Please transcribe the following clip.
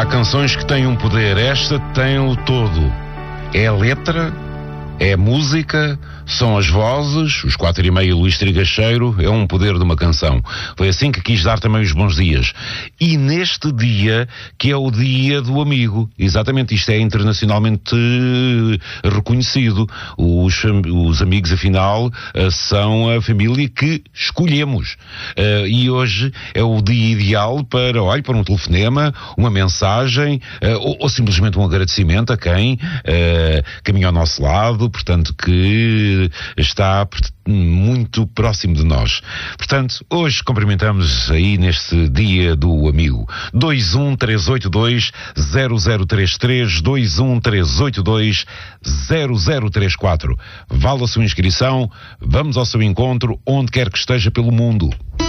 Há canções que têm um poder, esta tem-o todo. É a letra, é a música, são as vozes, os 4:30 Luís Trigacheiro, é um poder de uma canção. Foi assim que quis dar também os bons dias. E neste dia, que é o dia do amigo, exatamente, isto é internacionalmente reconhecido. Os amigos, afinal, são a família que escolhemos. E hoje é o dia ideal para um telefonema, uma mensagem, ou simplesmente um agradecimento a quem caminha ao nosso lado, portanto, que está muito próximo de nós. Portanto, hoje cumprimentamos aí neste dia do amigo. 213820033, 213820034. Vale a sua inscrição, vamos ao seu encontro, onde quer que esteja pelo mundo.